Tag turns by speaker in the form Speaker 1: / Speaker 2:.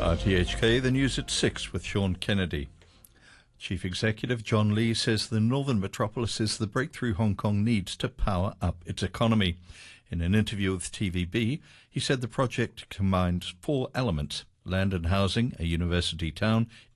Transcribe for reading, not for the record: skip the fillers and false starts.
Speaker 1: RTHK, the news at 6 with Sean Kennedy. Chief Executive John Lee says the northern metropolis is the breakthrough Hong Kong needs to power up its economy. In an interview with TVB, he said the project combines 4 elements: land and housing, a university town,